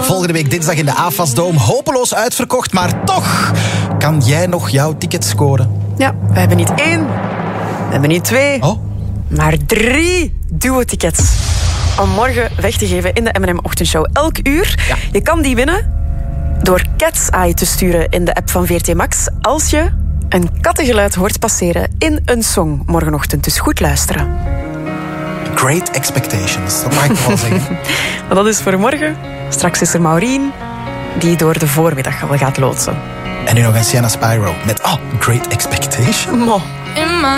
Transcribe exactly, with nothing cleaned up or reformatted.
Volgende week dinsdag in de A F A S Dome. Hopeloos uitverkocht, maar toch kan jij nog jouw ticket scoren. Ja, we hebben niet één, we hebben niet twee, oh. maar drie duo-tickets om morgen weg te geven in de M en M-ochtendshow. Elk uur. Ja. Je kan die winnen door Cat's Eye te sturen in de app van V R T Max als je een kattengeluid hoort passeren in een song morgenochtend. Dus goed luisteren. Great Expectations, dat mag ik wel zeggen. Maar dat is voor morgen. Straks is er Maureen, die door de voormiddag al gaat loodsen. En nu nog een Sienna Spyro met oh, Great Expectations. Mo.